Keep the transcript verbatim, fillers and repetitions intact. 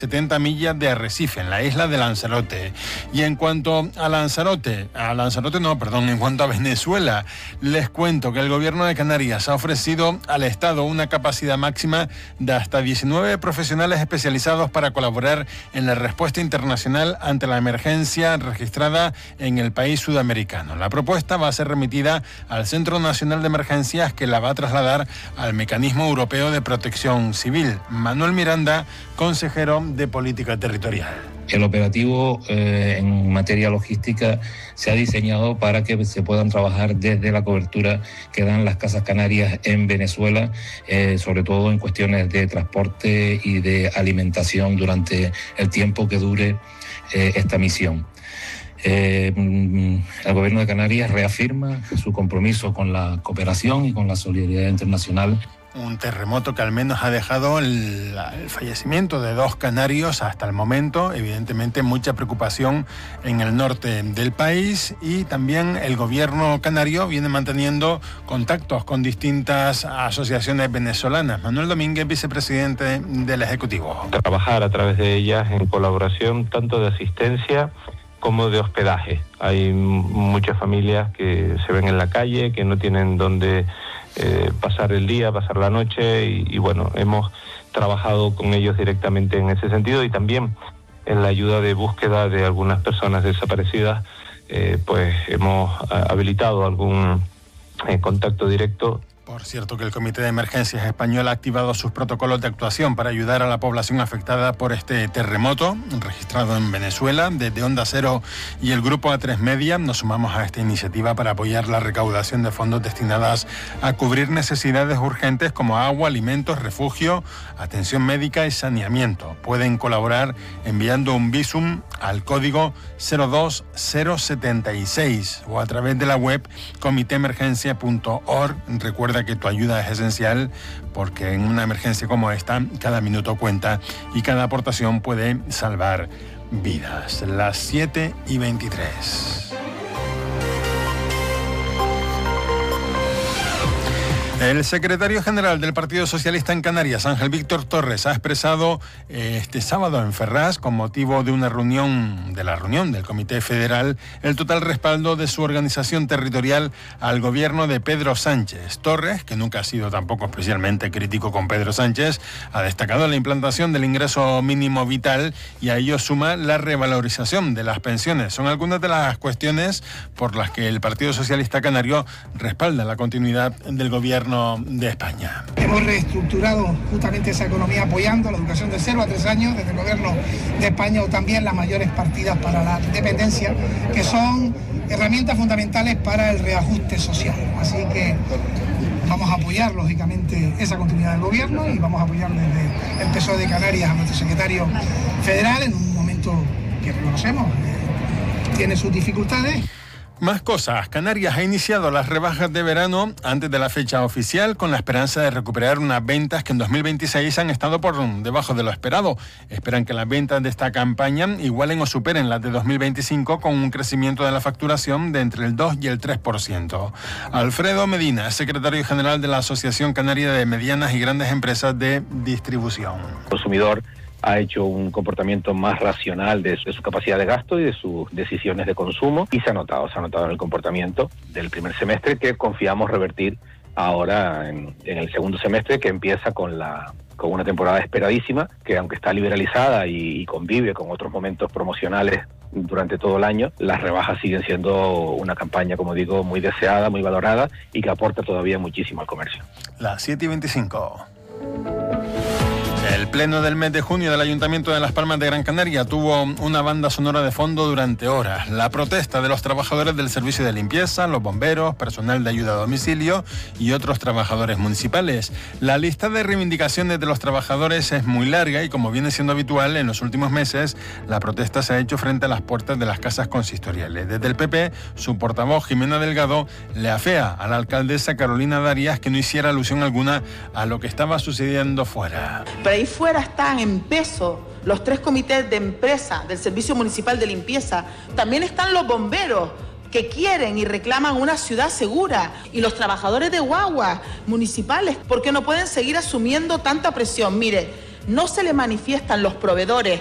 setenta millas de Arrecife, en la isla de Lanzarote. Y en cuanto a Lanzarote, a Lanzarote no, perdón, en cuanto a Venezuela, les cuento que el gobierno de Canarias ha ofrecido al Estado una capacidad máxima de hasta diecinueve profesionales especializados para colaborar en la respuesta internacional ante la emergencia registrada en el país sudamericano. La propuesta va a ser remitida al Centro Nacional de Emergencias, que la va a trasladar al Mecanismo Europeo de Protección Civil. Manuel Miranda, consejero de Política Territorial. El operativo eh, en materia logística se ha diseñado para que se puedan trabajar desde la cobertura que dan las casas canarias en Venezuela, eh, sobre todo en cuestiones de transporte y de alimentación durante el tiempo que dure eh, esta misión. Eh, el gobierno de Canarias reafirma su compromiso con la cooperación y con la solidaridad internacional. Un terremoto que al menos ha dejado el, el fallecimiento de dos canarios hasta el momento. Evidentemente mucha preocupación en el norte del país, y también el gobierno canario viene manteniendo contactos con distintas asociaciones venezolanas. Manuel Domínguez, vicepresidente del Ejecutivo. Trabajar a través de ellas en colaboración tanto de asistencia como de hospedaje. Hay muchas familias que se ven en la calle, que no tienen dónde Eh, pasar el día, pasar la noche, y, y bueno, hemos trabajado con ellos directamente en ese sentido, y también en la ayuda de búsqueda de algunas personas desaparecidas, eh, pues hemos habilitado algún eh, contacto directo. Por cierto, que el Comité de Emergencias Español ha activado sus protocolos de actuación para ayudar a la población afectada por este terremoto registrado en Venezuela. Desde Onda Cero y el Grupo A tres Media nos sumamos a esta iniciativa para apoyar la recaudación de fondos destinadas a cubrir necesidades urgentes como agua, alimentos, refugio, atención médica y saneamiento. Pueden colaborar enviando un Bizum al código cero dos cero setenta y seis o a través de la web comité emergencia punto org. Recuerda que tu ayuda es esencial, porque en una emergencia como esta cada minuto cuenta y cada aportación puede salvar vidas. Las siete y veintitrés. El secretario general del Partido Socialista en Canarias, Ángel Víctor Torres, ha expresado eh, este sábado en Ferraz, con motivo de una reunión, de la reunión del Comité Federal, el total respaldo de su organización territorial al gobierno de Pedro Sánchez. Torres, que nunca ha sido tampoco especialmente crítico con Pedro Sánchez, ha destacado la implantación del ingreso mínimo vital, y a ello suma la revalorización de las pensiones. Son algunas de las cuestiones por las que el Partido Socialista Canario respalda la continuidad del gobierno de España. Hemos reestructurado justamente esa economía apoyando la educación de cero a tres años desde el gobierno de España, o también las mayores partidas para la dependencia, que son herramientas fundamentales para el reajuste social. Así que vamos a apoyar lógicamente esa continuidad del gobierno, y vamos a apoyar desde el P S O E de Canarias a nuestro secretario federal en un momento que reconocemos eh, tiene sus dificultades. Más cosas. Canarias ha iniciado las rebajas de verano antes de la fecha oficial, con la esperanza de recuperar unas ventas que en dos mil veintiséis han estado por debajo de lo esperado. Esperan que las ventas de esta campaña igualen o superen las de dos mil veinticinco, con un crecimiento de la facturación de entre el dos y el tres por ciento. Alfredo Medina, secretario general de la Asociación Canaria de Medianas y Grandes Empresas de Distribución. El consumidor ha hecho un comportamiento más racional de su, de su capacidad de gasto y de sus decisiones de consumo, y se ha notado, se ha notado en el comportamiento del primer semestre, que confiamos revertir ahora en, en el segundo semestre, que empieza con la con una temporada esperadísima, que aunque está liberalizada y, y convive con otros momentos promocionales durante todo el año, las rebajas siguen siendo una campaña, como digo, muy deseada, muy valorada, y que aporta todavía muchísimo al comercio. Las siete y veinticinco. El pleno del mes de junio del Ayuntamiento de Las Palmas de Gran Canaria tuvo una banda sonora de fondo durante horas. La protesta de los trabajadores del servicio de limpieza, los bomberos, personal de ayuda a domicilio y otros trabajadores municipales. La lista de reivindicaciones de los trabajadores es muy larga, y como viene siendo habitual en los últimos meses, la protesta se ha hecho frente a las puertas de las casas consistoriales. Desde el P P, su portavoz Jimena Delgado le afea a la alcaldesa Carolina Darias que no hiciera alusión alguna a lo que estaba sucediendo fuera. Pero ahí fuera están en peso los tres comités de empresa del Servicio Municipal de Limpieza. También están los bomberos, que quieren y reclaman una ciudad segura, y los trabajadores de guaguas municipales, porque no pueden seguir asumiendo tanta presión. Mire, no se le manifiestan los proveedores